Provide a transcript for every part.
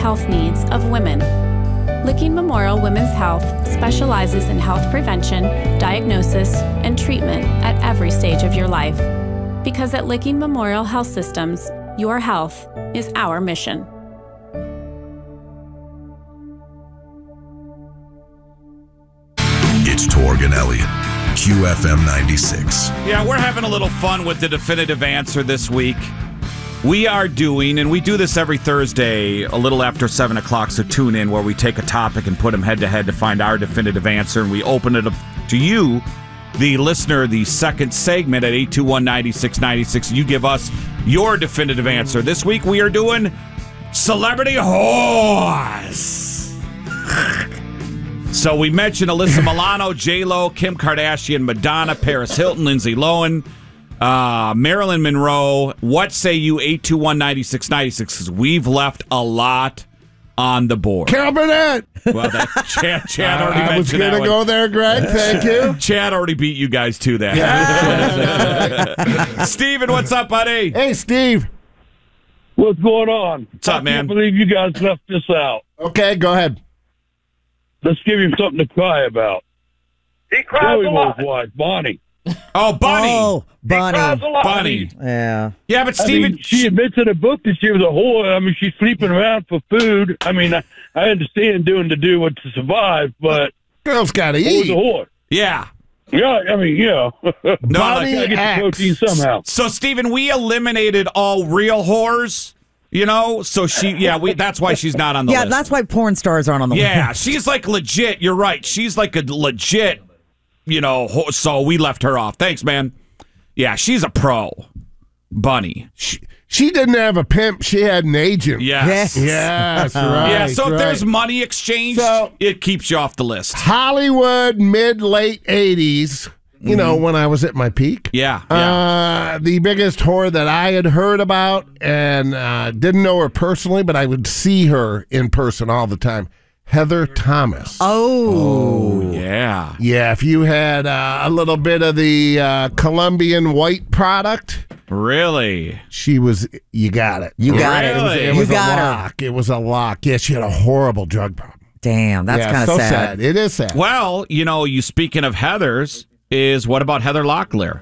health needs of women. Licking Memorial Women's Health specializes in health prevention, diagnosis, and treatment at every stage of your life. Because at Licking Memorial Health Systems, your health is our mission. It's Torg and Elliott, QFM 96. Yeah, we're having a little fun with the definitive answer this week. We are doing, and we do this every Thursday a little after 7 o'clock, so tune in, where we take a topic and put them head-to-head to find our definitive answer, and we open it up to you, the listener, the second segment at 821-9696. You give us your definitive answer. This week we are doing Celebrity Horse. So we mentioned Alyssa Milano, J-Lo, Kim Kardashian, Madonna, Paris Hilton, Lindsay Lohan, Marilyn Monroe. What say you, 821-9696? Because we've left a lot on the board. Carol Burnett. Well, that Chad already mentioned that. I was going to go there, Greg. Thank you. Chad already beat you guys to that. Yeah. Steven, what's up, buddy? Hey, Steve. What's going on? What's up, man? I can't believe you guys left this out. Okay, go ahead. Let's give him something to cry about. He cries a lot. Wife, Bonnie. Oh, Bonnie. Oh, Bonnie. He cries a lot. Bonnie. Yeah. Yeah, but Steven... she admits in a book that she was a whore. I mean, she's sleeping around for food. I mean, I understand doing what to survive, but... Girl's got to who's eat. a whore? Yeah. Yeah, I mean, yeah. No, Bonnie I get the protein somehow. So, Steven, we eliminated all real whores, you know? So that's why she's not on the list. Yeah, that's why porn stars aren't on the list. Yeah, she's like legit. You're right. She's like a legit, so we left her off. Thanks, man. Yeah, she's a pro. Bunny. She didn't have a pimp. She had an agent. Yes. Yes, right. Yeah, so if right. there's money exchanged, it keeps you off the list. Hollywood, mid-late 80s, you know, when I was at my peak. Yeah. The biggest whore that I had heard about and didn't know her personally, but I would see her in person all the time. Heather Thomas. Oh, yeah. Yeah, if you had a little bit of the Colombian white product. Really? She was, you got it. You got it. It was a lock. It was a lock. Yeah, she had a horrible drug problem. Damn, that's kind of so sad. It is sad. Well, you speaking of Heathers, what about Heather Locklear?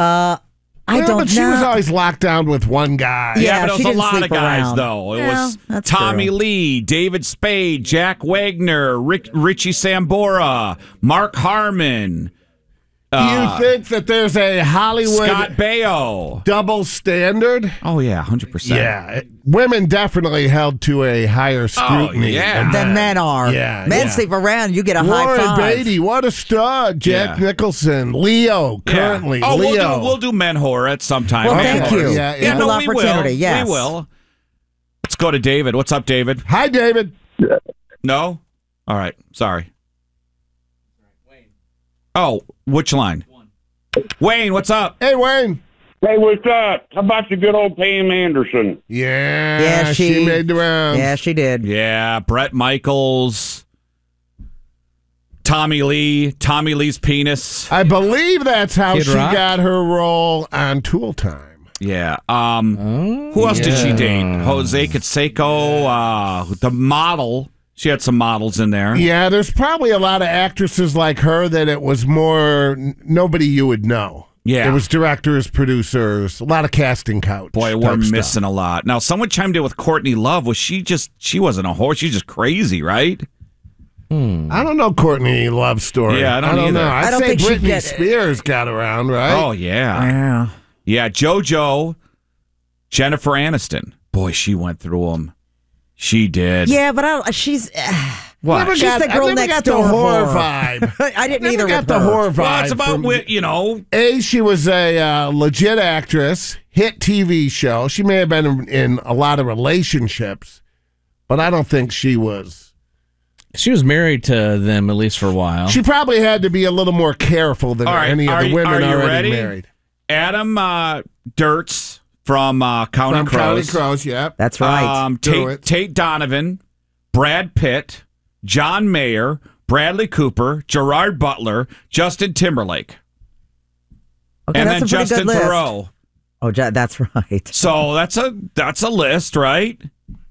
I don't know. But she was always locked down with one guy. Yeah, but it she was a didn't lot of sleep guys, around. though. It was that's Tommy true. Lee, David Spade, Jack Wagner, Richie Sambora, Mark Harmon. Do you think that there's a Hollywood Scott Baio double standard? Oh, yeah, 100%. Yeah. Women definitely held to a higher scrutiny. Than men are. Yeah, Men yeah. sleep around, you get a Warren high five. Beatty, what a stud. Jack Nicholson. Leo, currently. Oh, Leo. we'll do Men Whore at some time. Well, Men thank Whore. you. Yeah, Yeah, Equal no, we will. opportunity, yes. We will. Let's go to David. What's up, David? Hi, David. No? All right. Sorry. Oh, which line? Wayne, what's up? Hey, Wayne. Hey, what's up? How about the good old Pam Anderson? Yeah, she made the rounds. Yeah, she did. Yeah, Brett Michaels, Tommy Lee's penis. I believe that's how Kid she Rock? got her role on Tool Time. Yeah. Who else did she date? Jose Canseco, the model. She had some models in there. Yeah, there's probably a lot of actresses like her that it was more nobody you would know. Yeah. It was directors, producers, a lot of casting couch. Boy, we're type missing stuff. a lot. Now, someone chimed in with Courtney Love. Was she wasn't a whore. She's just crazy, right? I don't know Courtney Love's story. Yeah, I don't either. know. I'd I don't say think she'd Britney get- Spears got around, right? Oh, yeah. Yeah. Yeah, JoJo, Jennifer Aniston. Boy, she went through them. She did. Yeah, but she's... What? She's the girl I never next got the door horror whore. vibe. I didn't Never either got with the her. horror vibe. Well, it's about, A, she was a legit actress, hit TV show. She may have been in a lot of relationships, but I don't think she was. She was married to them at least for a while. She probably had to be a little more careful than All right, any of the women are you already ready? married. Adam Dirts from Counting From Crows. Counting Crows, yeah. That's right. Do it. Tate Donovan, Brad Pitt, John Mayer, Bradley Cooper, Gerard Butler, Justin Timberlake, Okay, and that's then a pretty Justin good list. Theroux. Oh, that's right. So that's a list, right?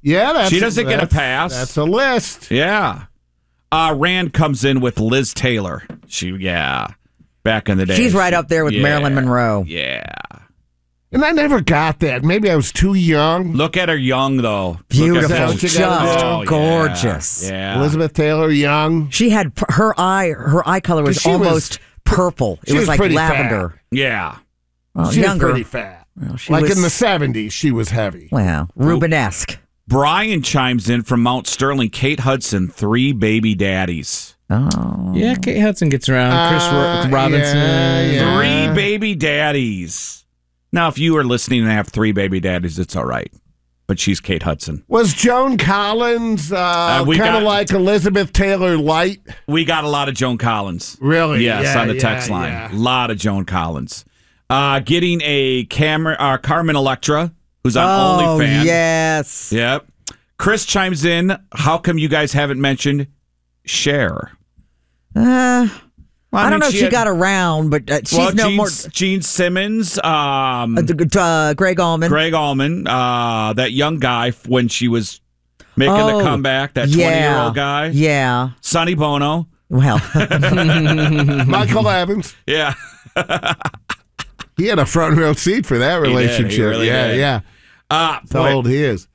Yeah, she doesn't get a pass. That's a list. Yeah. Rand comes in with Liz Taylor. Back in the day. She's right up there with Marilyn Monroe. Yeah. And I never got that. Maybe I was too young. Look at her young, though. Beautiful, what you gotta just gorgeous. Yeah. Elizabeth Taylor, young. She had her eye color was She was- almost purple. It she was was like pretty lavender. Yeah. Well, She younger. was pretty fat. Well, she Like was- in the 70s, she was heavy. Wow, Rubenesque. Brian chimes in from Mount Sterling. Kate Hudson, 3 baby daddies. Oh, Yeah, Kate Hudson gets around. Chris Robinson. yeah. 3 baby daddies. Now, if you are listening and have 3 baby daddies, it's all right. But she's Kate Hudson. Was Joan Collins kind we of got- like Elizabeth Taylor light? We got a lot of Joan Collins. Really? Yes, Yeah, on the text yeah, line. yeah. A lot of Joan Collins. Getting a Carmen Electra, who's on OnlyFans. yes. Yep. Chris chimes in. How come you guys haven't mentioned Cher? I don't know if she had- got around, but she's well, no Gene, more. Gene Simmons, Greg Allman. Greg Allman, that young guy when she was making the comeback, that 20-year-old guy. Yeah. Sonny Bono. Well, Michael Evans. Yeah. He had a front row seat for that He did. He relationship. really did. Yeah. That's how old he is.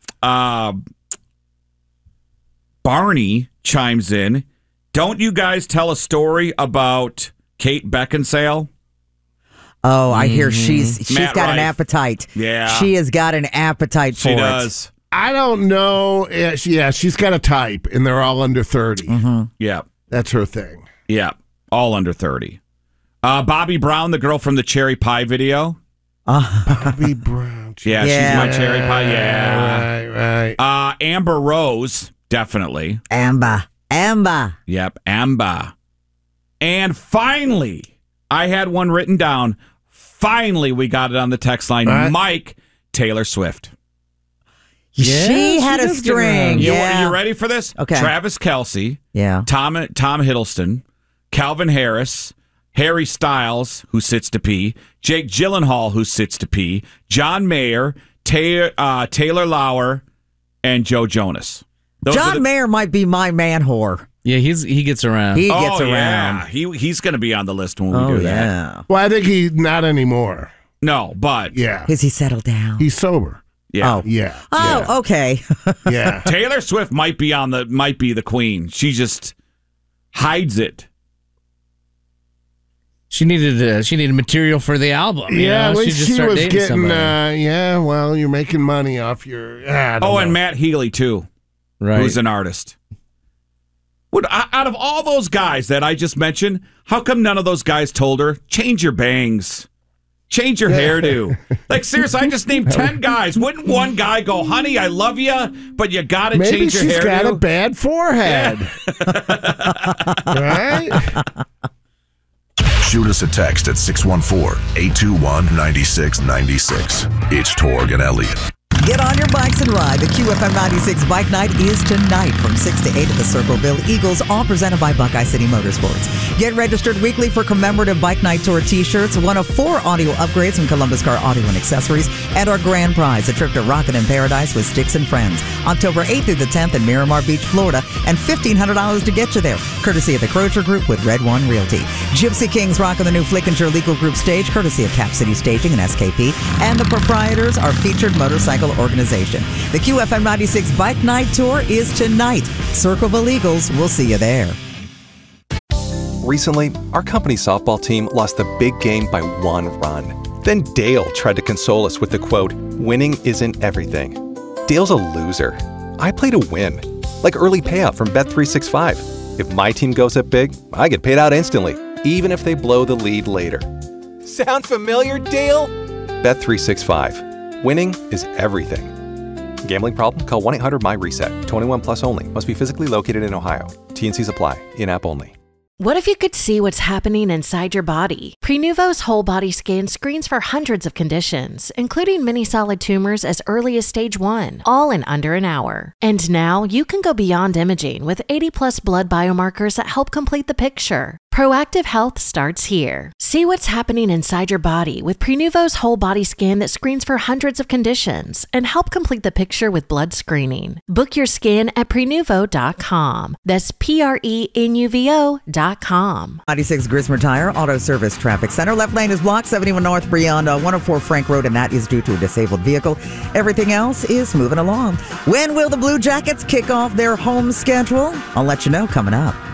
Barney chimes in. Don't you guys tell a story about Kate Beckinsale? oh, I hear she's Matt got an Rife. appetite. Yeah. She has got an appetite for She it. does. I don't know. Yeah, she's got a type, and they're all under 30. Yeah. That's her thing. Yeah. All under 30. Bobby Brown, the girl from the cherry pie video. Bobby Brown. Yeah, Yeah. she's my cherry pie. Yeah. Right. Amber Rose, definitely. Amber. Yep, Amber. And finally, I had one written down. Finally, we got it on the text line. Right. Mike, Taylor Swift. She had a does get string. around. Yeah. You ready for this? Okay. Travis Kelce, Yeah. Tom Hiddleston, Calvin Harris, Harry Styles, who sits to pee, Jake Gyllenhaal, who sits to pee, John Mayer, Taylor Lauer, and Joe Jonas. Those are John the- Mayer might be my man whore. Yeah, he gets around. He gets around. Yeah. He's going to be on the list when we Oh, do that. yeah. Well, I think he's not anymore. No, but Yeah. Is he settled down? He's sober. yeah. Oh. Yeah. Oh, okay. Yeah. Taylor Swift might be the queen. She just hides it. She needed material for the album. you Yeah, know? at She least just she started was dating getting, somebody. well, you're making money off your, I don't Oh, know. and Matt Healy, too, Right. who's an artist. Out of all those guys that I just mentioned, how come none of those guys told her, change your bangs? Change your hairdo. Like, seriously, I just named 10 guys. Wouldn't one guy go, honey, I love you, but you got to Maybe change your she's hairdo? got a bad forehead. Right? Shoot us a text at 614-821-9696. It's Torg and Elliott. Get on your bikes and ride. The QFM 96 Bike Night is tonight from 6 to 8 at the Circleville Eagles, all presented by Buckeye City Motorsports. Get registered weekly for commemorative Bike Night Tour t-shirts, one of 4 audio upgrades from Columbus Car Audio and Accessories, and our grand prize, a trip to Rockin' in Paradise with Sticks and Friends, October 8th through the 10th in Miramar Beach, Florida, and $1,500 to get you there, courtesy of the Crocher Group with Red One Realty. Gypsy Kings rock on the new Flickinger Legal Group stage, courtesy of Cap City Staging and SKP, and the proprietors are featured motorcycle organization. The QFM 96 Bike Night Tour is tonight. Circleville Eagles, we'll see you there. Recently, our company softball team lost the big game by 1 run. Then Dale tried to console us with the quote, "Winning isn't everything." Dale's a loser. I play to win, like early payout from Bet365. If my team goes up big, I get paid out instantly, even if they blow the lead later. Sound familiar, Dale? Bet365. Winning is everything. Gambling problem? Call 1-800-MY-RESET. 21 plus only. Must be physically located in Ohio. T&Cs apply. In-app only. What if you could see what's happening inside your body? Prenuvo's whole body scan screens for hundreds of conditions, including many solid tumors as early as stage 1, all in under an hour. And now you can go beyond imaging with 80 plus blood biomarkers that help complete the picture. Proactive health starts here. See what's happening inside your body with Prenuvo's whole body scan that screens for hundreds of conditions and help complete the picture with blood screening. Book your scan at Prenuvo.com. That's Prenuvo.com. 96 Grismer Tire Auto Service Traffic Center. Left lane is blocked 71 north beyond 104 Frank Road, and that is due to a disabled vehicle. Everything else is moving along. When will the Blue Jackets kick off their home schedule? I'll let you know coming up.